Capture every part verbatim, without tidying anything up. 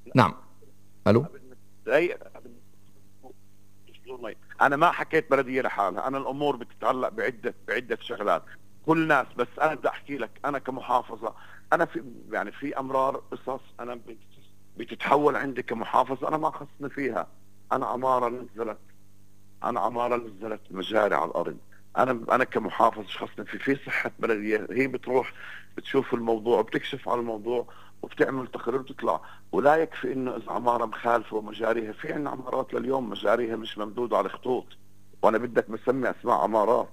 نعم. الو. انا ما حكيت بلديه لحالها، انا الامور بتتعلق بعده بعده شغلات كل ناس. بس انا بدي احكي لك انا كمحافظه، انا في يعني في امرار قصص انا بتتحول عندي كمحافظه انا ما خصني فيها. انا عماره نزلت انا عماره نزلت مجاري على الارض، انا انا كمحافظ شخصني في في صحه بلديه هي بتروح بتشوف الموضوع وبتكشف على الموضوع وبتعمل تقرير وتطلع. ولا يكفي انه اذا عماره مخالفه ومجاريها، في عندنا عمارات لليوم مجاريها مش ممدوده على الخطوط، وانا بدك مسمي اسماء عمارات.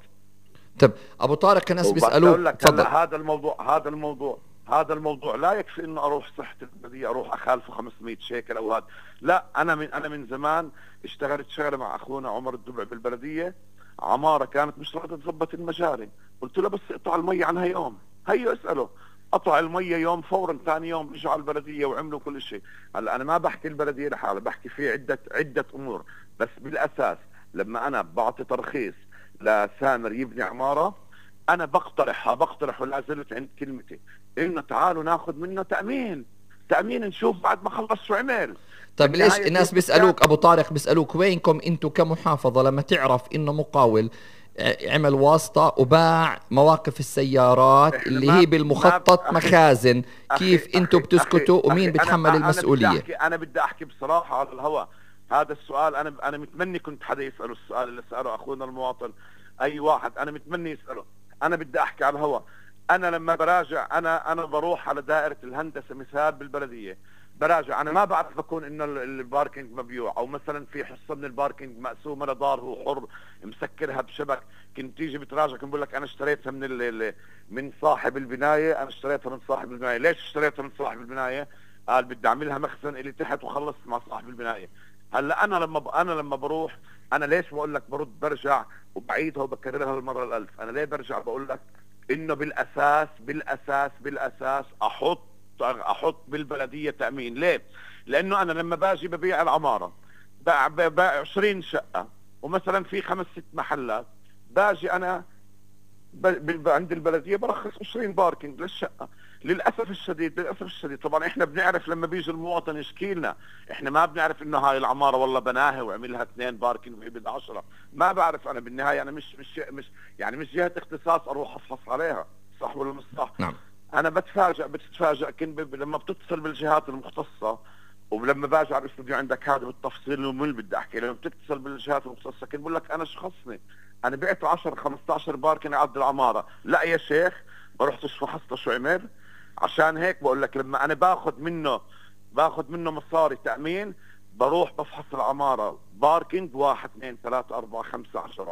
طب ابو طارق، ناس وبس اقول بيسالوك، لك تفضل. هلا هذا الموضوع هذا الموضوع هذا الموضوع لا يكفي انه اروح صحه البلديه اروح اخالفه خمسمية شيكل او هذا. لا، انا من انا من زمان اشتغلت شغله مع اخونا عمر الدبع بالبلديه. عماره كانت مش راضيه تظبط المجاري، قلت له بس اقطع المي عنها يوم. هيو اساله، قطع المي يوم فورا، ثاني يوم اجوا على البلديه وعملوا كل شيء. هلا انا ما بحكي البلديه لحالها، بحكي في عده عده امور. بس بالاساس لما انا بعطي ترخيص لسامر يبني عماره، انا بقترح بقترح ولا زلت عند كلمتي انه تعالوا ناخذ منه تامين. تامين نشوف بعد ما خلص شو عمل. طب ليش بالنهايه في الناس سكان. بيسالوك ابو طارق، بيسالوك وينكم انتم كمحافظه لما تعرف انه مقاول ع- عمل واسطه وباع مواقف السيارات احنا اللي هي ما ما ب- بالمخطط اخي مخازن؟ اخي كيف انتم اخي اخي بتسكتوا اخي ومين انا بيتحمل انا بدي المسؤوليه؟ احكي انا بدي احكي بصراحه على الهواء. هذا السؤال انا انا متمني كنت حدا يساله السؤال اللي ساله اخونا المواطن. اي واحد انا متمني يساله. انا بدي احكي على الهواء. انا لما براجع انا انا بروح على دائره الهندسه مثال بالبلديه، براجع انا ما بعرف بكون انه ال- الباركينج مبيوع او مثلا في حصه من الباركينج مقسومه لدار هو حر مسكرها بشبك. كنت تيجي بتراجع كنت بقول لك انا اشتريتها من ال ال- من صاحب البنايه، انا اشتريتها من صاحب البنايه. ليش اشتريتها من صاحب البنايه؟ قال بدي اعملها مخزن اللي تحت وخلصت مع صاحب البنايه. هلا انا لما ب... انا لما بروح، انا ليش بقول لك برد برجع وبعيدها وبكررها المره الالف؟ انا ليه برجع بقول لك انه بالاساس بالاساس بالاساس احط احط بالبلديه تامين. ليه؟ لانه انا لما باجي ببيع العماره باع باع عشرين شقه ومثلا في خمس ست محلات، باجي انا ب... ب... عند البلديه برخص عشرين باركينج للشقه. للاسف الشديد للاسف الشديد طبعا احنا بنعرف لما بيجي المواطن يشكي لنا، احنا ما بنعرف انه هاي العماره والله بناها وعملها اثنين باركينج وهي بدها عشرة. ما بعرف انا بالنهايه، انا مش مش مش يعني مش جهه اختصاص اروح افحص عليها، صح ولا مش صح؟ نعم. انا بتفاجئ بتتفاجئ كن ب... لما بتتصل بالجهات المختصه. ولما باجي على الاستوديو عندك هذا بالتفصيل ومن اللي بدي احكي، لما بتتصل بالجهات المختصه كن بقول لك انا شخصني انا بعت عشرة خمستاشر باركن عبد العماره. لا يا شيخ، ما رحتش فحصت شو عمل. عشان هيك بقول لك لما انا باخذ منه باخذ منه مصاري تامين، بروح بفحص العماره باركينج واحد اثنين ثلاثة أربعة خمسة عشرة.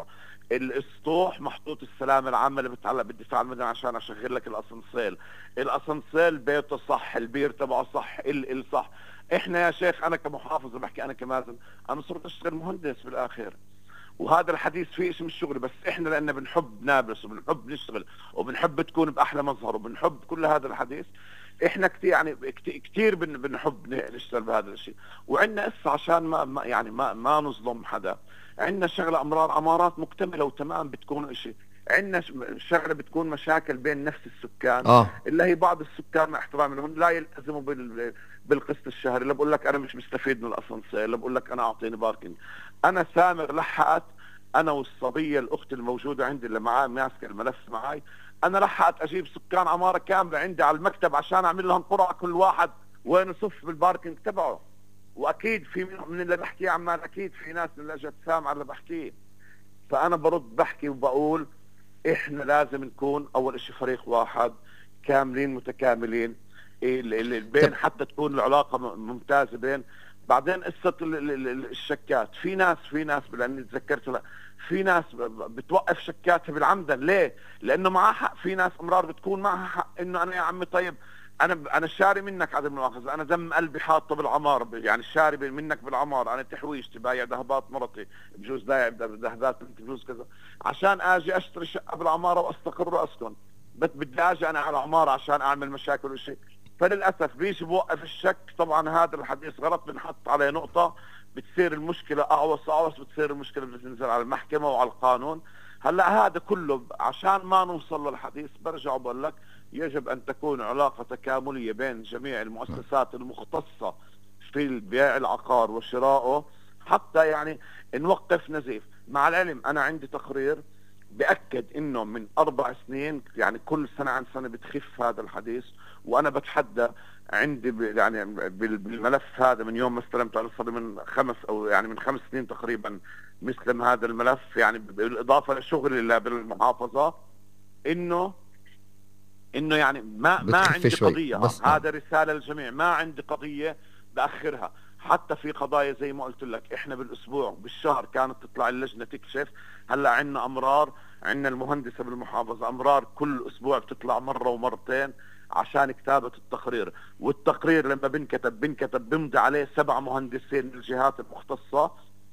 الاسطوح محطوط السلامه العامه اللي بتتعلق بالدفاع المدني عشان اشغل لك الاسانسيل. الاسانسيل بيته صح، البير تبعه صح، ال ال صح. احنا يا شيخ انا كمحافظ بحكي انا كمازن، انا صرت اشتغل مهندس بالاخير. وهذا الحديث فيه شيء مش شغل، بس احنا لان بنحب نابلس وبنحب نشتغل وبنحب تكون باحلى مظهر وبنحب كل هذا الحديث. احنا كثير يعني كثير بن بنحب نشتغل بهذا الشيء. وعندنا قصه عشان ما ما- يعني ما ما نظلم حدا. عندنا شغله امرار عمارات مكتمله وتمام بتكون شيء. عندنا شغله بتكون مشاكل بين نفس السكان، اه. اللي هي بعض السكان مع احترامي لهم لا يلتزموا بال بالقسط الشهري. لا بقول لك انا مش مستفيد من الاسانسير، لا بقول لك انا اعطيني باركنج. انا سامر لحقت انا والصبيه الاخت الموجوده عندي اللي معاه ماسكه الملف معي، انا لحقت اجيب سكان عماره كامله عندي على المكتب عشان اعمل لهم قرعه كل واحد وين يصف بالباركنج تبعه. واكيد في منهم من اللي بحكيه عمال، اكيد في ناس اللي اجت سامعه اللي بحكيه. فانا برد بحكي وبقول احنا لازم نكون اول اشي فريق واحد كاملين متكاملين. ال- ال- طب البين حتى تكون العلاقه م- ممتازه بين. بعدين قصه ال- ال- ال- الشكات، في ناس في ناس لاني تذكرت لا، في ناس ب- ب- بتوقف شكاتها بالعمدا. ليه؟ لانه معها حق. في ناس امرار بتكون معها حق انه انا يا عمي طيب انا انا شاري منك عدم المؤاخذه، انا دم قلبي حاطه بالعمار، يعني شاري منك بالعمار، انا تحويشتي بايع ذهبات مرتي، بجوز بايع ذهبات بنتي، بجوز كذا، عشان اجي اشتري شقه بالعماره واستقر واسكن. بس بدي اجي انا على العماره عشان اعمل مشاكل وشيء. فللاسف بيجي بوقف الشك. طبعا هذا الحديث غلط، بنحط عليه نقطه بتصير المشكله اعوص اعوص، بتصير المشكله بتنزل على المحكمه وعلى القانون. هلا هذا كله عشان ما نوصل للحديث برجع وبقول لك يجب ان تكون علاقه تكامليه بين جميع المؤسسات المختصه في في بيع العقار وشرائه حتى يعني نوقف نزيف. مع العلم أنا عندي تقرير بأكد إنه من أربع سنين يعني كل سنة عن سنة بتخف هذا الحديث، وأنا بتحدى عندي يعني بالملف هذا من يوم ما استلمته، على صار من خمس أو يعني من خمس سنين تقريبا مسلم هذا الملف، يعني بالإضافة لشغلي اللي بالمحافظة، إنه إنه يعني ما ما عندي قضية. هذا رسالة للجميع، ما عندي قضية بأخرها. حتى في قضايا زي ما قلت لك احنا بالاسبوع بالشهر كانت تطلع اللجنة تكشف. هلا عندنا امرار، عندنا المهندسة بالمحافظة امرار كل اسبوع بتطلع مرة ومرتين عشان كتابة التقرير، والتقرير لما بنكتب بنكتب بمضي عليه سبع مهندسين من الجهات المختصة،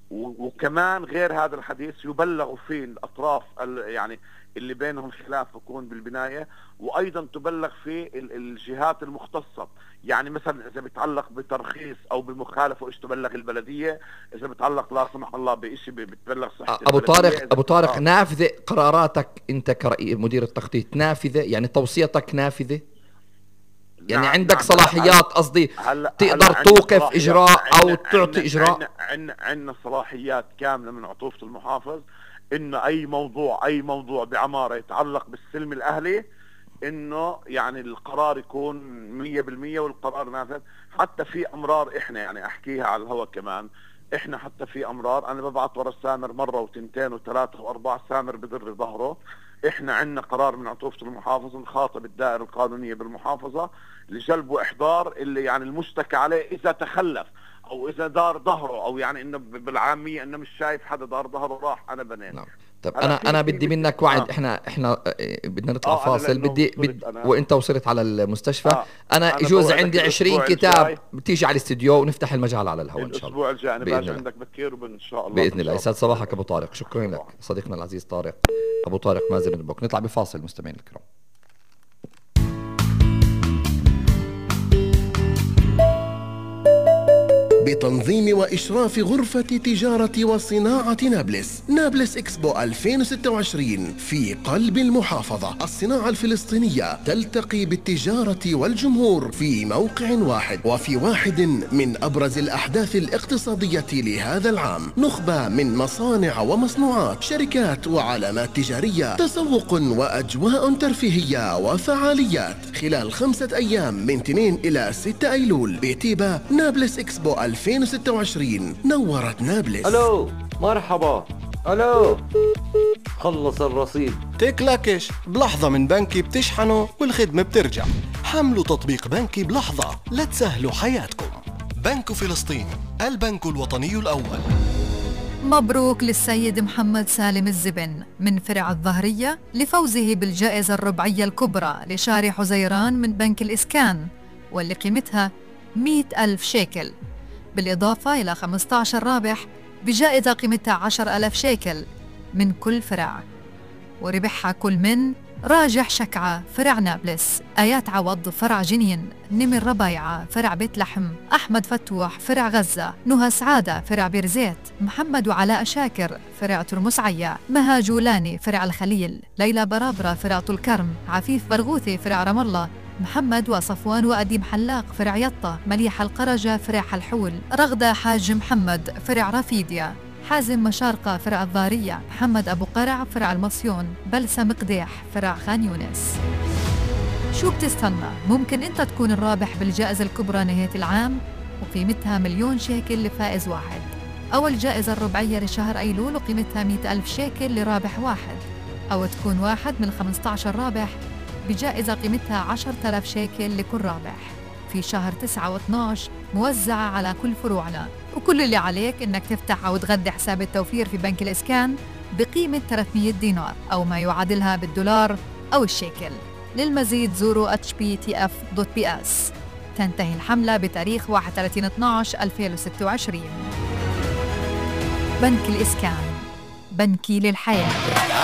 وكمان غير هذا الحديث يبلغوا فيه الاطراف يعني اللي بينهم خلاف يكون بالبناية، وايضا تبلغ فيه الجهات المختصة. يعني مثلا اذا بيتعلق بترخيص او بمخالفة ايش تبلغ البلدية، اذا بيتعلق لا سمح الله بشيء بتبلغ صحة ابو طارق. ابو طارق آه. نافذة قراراتك انت كرئيس مدير التخطيط، نافذة يعني توصيتك نافذة يعني نعم عندك نعم صلاحيات قصدي تقدر توقف اجراء او تعطي اجراء؟ عندنا عندنا صلاحيات كاملة من عطوفة المحافظ انه اي موضوع اي موضوع بعمارة يتعلق بالسلم الاهلي انه يعني القرار يكون مية بالمية والقرار نافذ. حتى في امرار احنا يعني احكيها على الهواء كمان، احنا حتى في امرار انا ببعث ورا السامر مرة وتنتين وثلاثة واربعة، سامر بضر ظهره. احنا عندنا قرار من عطوفة المحافظة نخاطب الدائرة القانونية بالمحافظة لجلب واحضار اللي يعني المشتكى عليه اذا تخلف او اذا دار ظهره، او يعني انه بالعامية انه مش شايف حدا دار ظهره راح انا بنيت. نعم. طب انا انا بدي منك وعد. آه. احنا احنا بدنا نطلع آه فاصل. بدي بد وانت وصلت على المستشفى. آه. انا يجوز عندي عشرين كتاب بتيجي على الاستديو ونفتح المجال على الهواء ان شاء الله. الاسبوع الجاي انا باجي عندك بكير وان شاء الله باذن الله. يسعد صباحك ابو طارق. شكرا لك صديقنا العزيز طارق ابو طارق مازن بن بوك. نطلع بفاصل مستمعين الكرام. بتنظيم وإشراف غرفة تجارة وصناعة نابلس، نابلس إكسبو ألفين وستة وعشرين في قلب المحافظة. الصناعة الفلسطينية تلتقي بالتجارة والجمهور في موقع واحد، وفي واحد من أبرز الأحداث الاقتصادية لهذا العام. نخبة من مصانع ومصنوعات، شركات وعلامات تجارية، تسوق وأجواء ترفيهية وفعاليات خلال خمسة أيام من اثنين إلى ستة أيلول بتيبا. نابلس إكسبو ألفين وستة وعشرين نورت نابلس. الو مرحبا. الو خلص الرصيد تكلكش بلحظة من بنكي بتشحنه والخدمة بترجع. حملوا تطبيق بنكي بلحظة لتسهلوا حياتكم. بنك فلسطين، البنك الوطني الأول. مبروك للسيد محمد سالم الزبن من فرع الظهرية لفوزه بالجائزة الربعية الكبرى لشارع حزيران من بنك الإسكان، واللي قيمتها مئة ألف شيكل، بالإضافة إلى خمسة عشر رابح بجائزة قيمتها عشرة ألاف شيكل من كل فرع. وربحها كل من راجح شكعة فرع نابلس، آيات عوض فرع جنين، نمر ربايعة فرع بيت لحم، أحمد فتوح فرع غزة، نهى سعادة فرع بيرزيت، محمد وعلاء شاكر فرع ترمس عيا، مها جولاني فرع الخليل، ليلى برابرة فرع طول كرم، عفيف برغوثي فرع رام الله، محمد وصفوان وأديم حلاق فرع يطة، مليحة القرجة فرع حلحول، رغدة حاج محمد فرع رافيديا، حازم مشارقة فرع الضارية، محمد أبو قرع فرع المصيون، بلسة مقديح فرع خان يونس. شو بتستنى؟ ممكن أنت تكون الرابح بالجائزة الكبرى نهاية العام وقيمتها مليون شيكل لفائز واحد. أول جائزة الربعية لشهر أيلول وقيمتها مئة ألف شيكل لرابح واحد، أو تكون واحد من خمسة عشر رابح بجائزة قيمتها عشرة آلاف شيكل لكل رابح في شهر تسعة واثني عشر موزعة على كل فروعنا. وكل اللي عليك إنك تفتح أو تغذي حساب التوفير في بنك الإسكان بقيمة ثلاثمئة دينار أو ما يعادلها بالدولار أو الشيكل. للمزيد زوروا اتش بي تي اف دوت بي اس. تنتهي الحملة بتاريخ واحد وثلاثين اثني عشر ألفين وستة وعشرين. بنك الإسكان، بنكي للحياة.